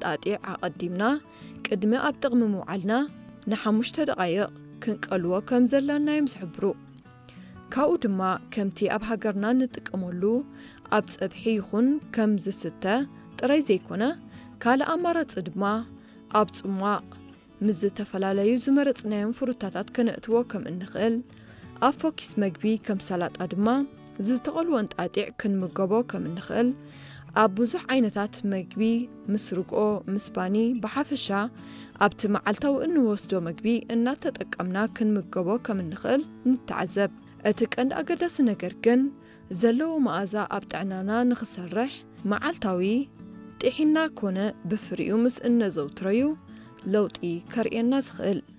እንጣጢዕ عقديمنا ቅድሚ ኣብ ጥቕሚ ምውዓልና ን5 ደቓይቕ ክንቀልዎ ከም ዘለና ይምስሕብሩ ካብኡ ድማ ከምቲ ኣብ ሃገርና ንጥቀመሉ ኣብ ፀብሒ ይኹን ከም ዝስተ ጥራይ ዘይኮነ ካልእ ኣማራፂ ድማ ኣብ ጽማቕ ምስ ዝተፈላለዩ ዝመረጽናዮም ፍሩታታት ከነእትዎ ከም እንኽእል ኣብ ፎኪስ መግቢ ከም ሰላጣ ድማ ዝተቐልወ እንጣጢዕ ክንምገቦ ከም እንኽእል ኣብ ብዙሕ ዓይነታት መግቢ ምስ ርግኦ ምስ ባኒ ብሓፈሻ ኣብቲ መዓልታዊ እንወስዶ መግቢ እናተጠቀምና ክንምገቦ ከም እንኽእል ንተዓዘብ እቲ ቀንዲ ኣገዳሲ ነገር ግን ዘለዎ መኣዛ ኣብ ጥዕናና ንኽሰርሕ መዓልታዊ ጥሒና ኮነ ብፍሪኡ ምስ እነዘውትረዩ ለውጢ ከርእየና ዝኽእል